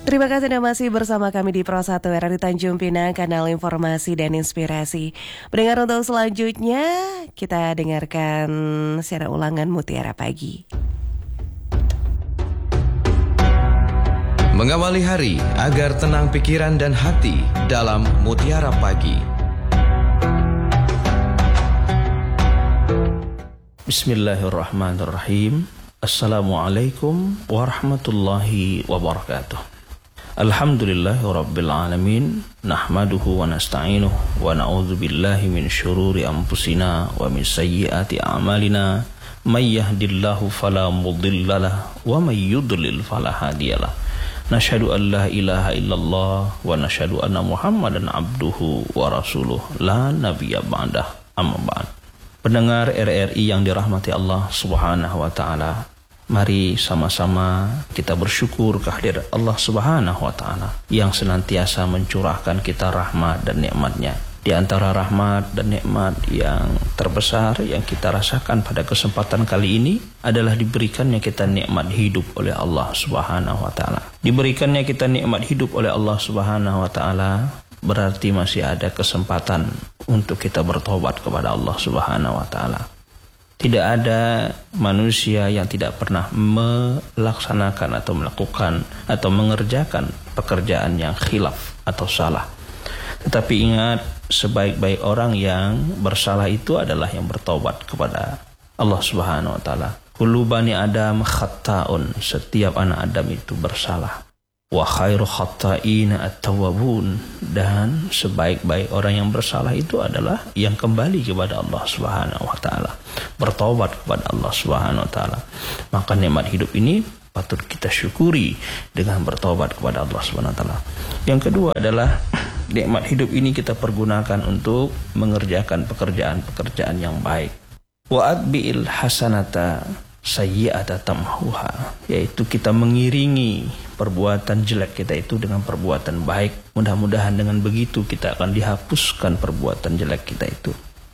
Terima kasih Anda masih bersama kami di Pro 1 RRI Tanjung Pinang, kanal informasi dan inspirasi. Pendengar, untuk selanjutnya kita dengarkan siaran ulangan Mutiara Pagi. Mengawali hari agar tenang pikiran dan hati dalam Mutiara Pagi. Bismillahirrahmanirrahim. Assalamualaikum warahmatullahi wabarakatuh. Alhamdulillahirabbil alamin, nahmaduhu wa nasta'inuhu wa na'udzu billahi min syururi anfusina wa min sayyiati a'malina, may yahdihillahu fala mudhillalah wa may yudlil fala hadiyalah. Nashhadu an la ilaha illallah wa nashhadu anna Muhammadan abduhu wa rasuluh la nabiyya ba'dah, amma ba'd. Pendengar RRI yang dirahmati Allah Subhanahu wa taala, mari sama-sama kita bersyukur kehadirat Allah Subhanahu wa taala yang senantiasa mencurahkan kita rahmat dan nikmat-Nya. Di antara rahmat dan nikmat yang terbesar yang kita rasakan pada kesempatan kali ini adalah diberikannya kita nikmat hidup oleh Allah Subhanahu wa taala. Diberikannya kita nikmat hidup oleh Allah Subhanahu wa taala berarti masih ada kesempatan untuk kita bertobat kepada Allah Subhanahu wa taala. Tidak ada manusia yang tidak pernah melaksanakan atau melakukan atau mengerjakan pekerjaan yang khilaf atau salah. Tetapi ingat, sebaik-baik orang yang bersalah itu adalah yang bertobat kepada Allah Subhanahu wa taala. Kullu bani Adam khata'un, setiap anak Adam itu bersalah. Wa khairu khatta'ina at-tawwabun, dan sebaik-baik orang yang bersalah itu adalah yang kembali kepada Allah Subhanahu wa taala, bertobat kepada Allah Subhanahu wa taala. Maka nikmat hidup ini patut kita syukuri dengan bertobat kepada Allah Subhanahu wa taala. Yang kedua adalah nikmat hidup ini kita pergunakan untuk mengerjakan pekerjaan-pekerjaan yang baik. Wa atbi'il hasanata sayyi'ata tamhuha, yaitu kita mengiringi perbuatan jelek kita itu dengan perbuatan baik. Mudah-mudahan dengan begitu kita akan dihapuskan perbuatan jelek kita itu.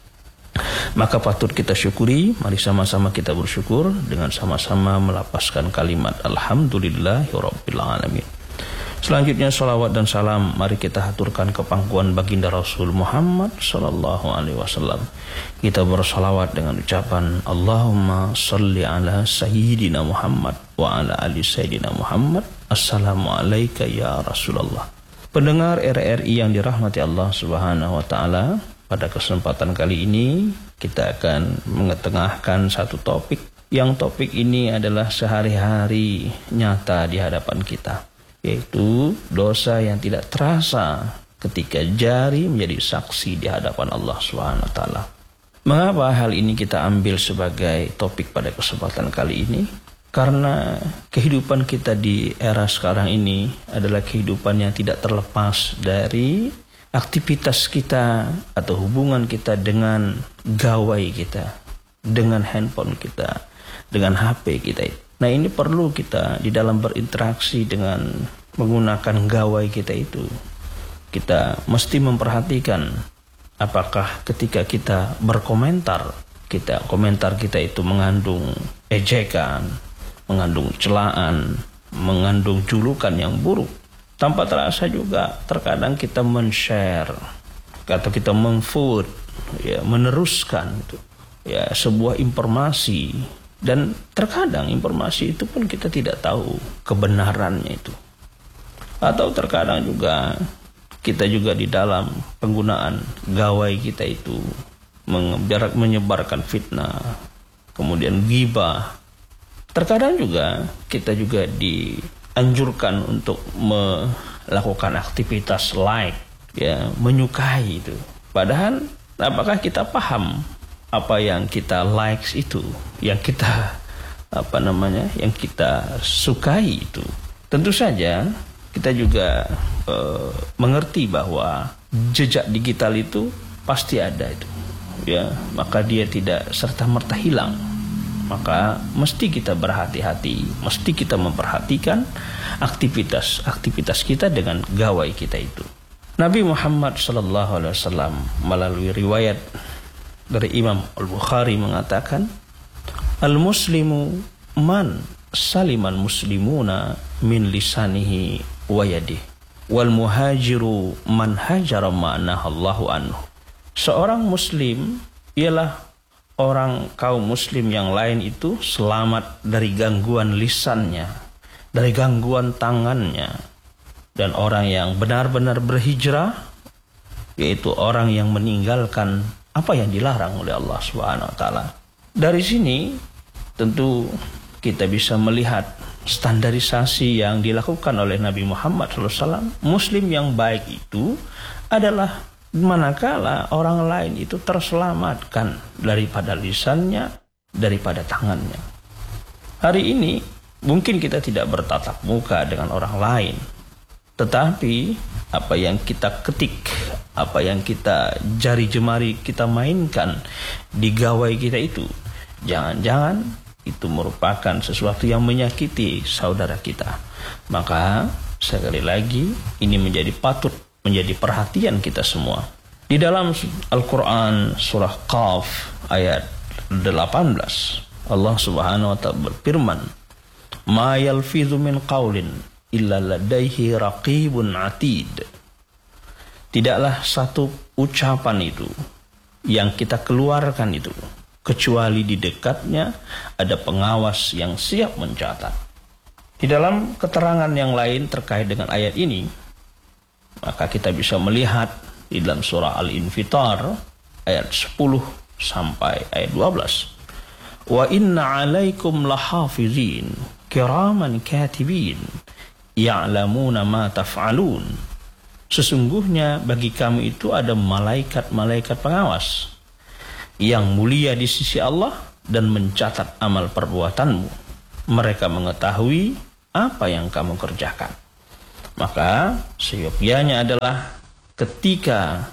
Maka patut kita syukuri. Mari sama-sama kita bersyukur dengan sama-sama melapaskan kalimat alhamdulillahirabbil alamin. Selanjutnya salawat dan salam mari kita haturkan ke pangkuan baginda Rasul Muhammad sallallahu alaihi wasallam. Kita bersalawat dengan ucapan Allahumma salli ala sayyidina Muhammad wa ala ali sayyidina Muhammad. Assalamu alayka ya Rasulullah. Pendengar RRI yang dirahmati Allah Subhanahu wa taala, pada kesempatan kali ini kita akan mengetengahkan satu topik. Yang topik ini adalah sehari-hari nyata di hadapan kita, yaitu dosa yang tidak terasa ketika jari menjadi saksi di hadapan Allah Subhanahu wa taala. Mengapa hal ini kita ambil sebagai topik pada kesempatan kali ini? Karena kehidupan kita di era sekarang ini adalah kehidupan yang tidak terlepas dari aktivitas kita atau hubungan kita dengan gawai kita, dengan handphone kita, dengan HP kita. Nah, ini perlu kita di dalam berinteraksi dengan menggunakan gawai kita itu, kita mesti memperhatikan apakah ketika kita berkomentar, komentar kita itu mengandung ejekan, mengandung celaan, mengandung julukan yang buruk. Tanpa terasa juga terkadang kita men-share atau kita meng-forward, ya, meneruskan itu, ya, sebuah informasi. Dan terkadang informasi itu pun kita tidak tahu kebenarannya itu. Atau terkadang juga kita juga di dalam penggunaan gawai kita itu menyebarkan fitnah, kemudian ghibah. Terkadang juga kita juga dianjurkan untuk melakukan aktivitas like, ya, menyukai itu. Padahal apakah kita paham apa yang kita likes itu, yang kita yang kita sukai itu? Tentu saja kita juga mengerti bahwa jejak digital itu pasti ada itu, ya, maka dia tidak serta-merta hilang. Maka mesti kita berhati-hati, mesti kita memperhatikan aktivitas kita dengan gawai kita itu. Nabi Muhammad SAW melalui riwayat dari Imam Al-Bukhari mengatakan, Al-Muslimu man saliman muslimuna min lisanihi wa yadihi wal muhajiru man hajara ma'nahallahu anhu. Seorang muslim ialah orang kaum muslim yang lain itu selamat dari gangguan lisannya, dari gangguan tangannya. Dan orang yang benar-benar berhijrah, yaitu orang yang meninggalkan apa yang dilarang oleh Allah Subhanahu wa taala. Dari sini tentu kita bisa melihat standarisasi yang dilakukan oleh Nabi Muhammad SAW. Muslim yang baik itu adalah manakala orang lain itu terselamatkan daripada lisannya, daripada tangannya. Hari ini mungkin kita tidak bertatap muka dengan orang lain, tetapi apa yang kita ketik, apa yang kita jari jemari kita mainkan di gawai kita itu, jangan-jangan itu merupakan sesuatu yang menyakiti saudara kita. Maka sekali lagi ini patut menjadi perhatian kita semua. Di dalam Al-Quran surah Qaf ayat 18, Allah Subhanahu wa ta'ala berfirman, "Ma yalfidhu min qawlin illa ladaihi raqibun atid." Tidaklah satu ucapan itu yang kita keluarkan itu kecuali di dekatnya ada pengawas yang siap mencatat. Di dalam keterangan yang lain terkait dengan ayat ini, maka kita bisa melihat di dalam surah Al-Infitar ayat 10 sampai ayat 12. Wa inna 'alaikum lahafizin kiraman katibin ya'lamuna ma taf'alun. Sesungguhnya bagi kamu itu ada malaikat-malaikat pengawas yang mulia di sisi Allah dan mencatat amal perbuatanmu. Mereka mengetahui apa yang kamu kerjakan. Maka seyogyanya adalah ketika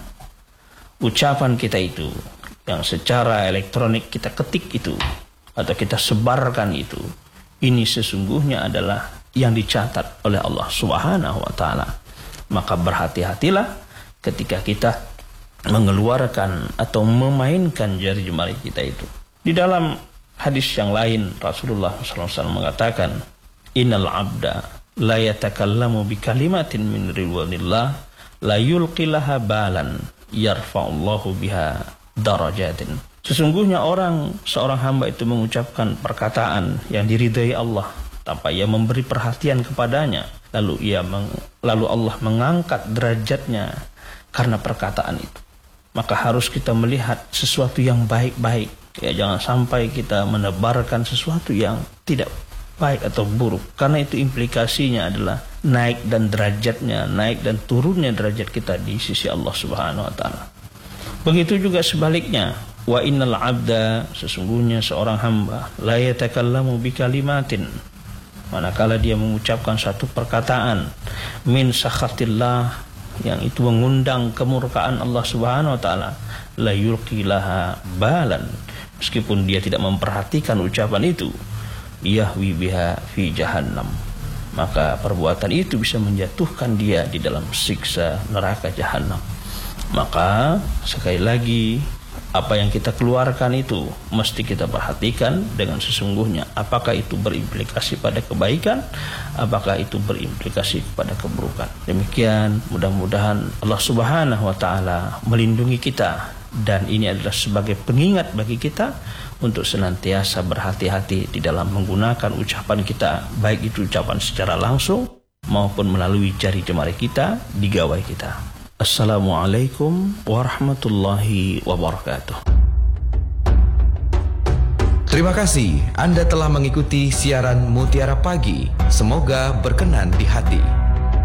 ucapan kita itu yang secara elektronik kita ketik itu atau kita sebarkan itu, ini sesungguhnya adalah yang dicatat oleh Allah Subhanahu wa ta'ala. Maka berhati-hatilah ketika kita mengeluarkan atau memainkan jari jemari kita itu. Di dalam hadis yang lain Rasulullah SAW mengatakan, "Innal abda la yatakallamu bi kalimatin min ridwanillah la yulqilaha balan yarfa'ullahu biha darajatin." Sesungguhnya seorang hamba itu mengucapkan perkataan yang diridai Allah tanpa ia memberi perhatian kepadanya, lalu Allah mengangkat derajatnya karena perkataan itu. Maka harus kita melihat sesuatu yang baik-baik, ya, jangan sampai kita menebarkan sesuatu yang tidak baik atau buruk, karena itu implikasinya adalah naik dan turunnya derajat kita di sisi Allah Subhanahu wa ta'ala. Begitu juga sebaliknya, wa innal abda, sesungguhnya seorang hamba, la yatakallamu bi kalimatin, manakala dia mengucapkan satu perkataan, min sakhatillah, yang itu mengundang kemurkaan Allah Subhanahu wa ta'ala, la yulqilaha balan, meskipun dia tidak memperhatikan ucapan itu, yahwi biha fi jahannam, maka perbuatan itu bisa menjatuhkan dia di dalam siksa neraka jahannam. Maka sekali lagi, apa yang kita keluarkan itu mesti kita perhatikan dengan sesungguhnya, apakah itu berimplikasi pada kebaikan, apakah itu berimplikasi pada keburukan. Demikian, mudah-mudahan Allah Subhanahu wa ta'ala melindungi kita, dan ini adalah sebagai pengingat bagi kita untuk senantiasa berhati-hati di dalam menggunakan ucapan kita, baik itu ucapan secara langsung maupun melalui jari jemari kita di gawai kita. Assalamualaikum warahmatullahi wabarakatuh. Terima kasih Anda telah mengikuti siaran Mutiara Pagi. Semoga berkenan di hati.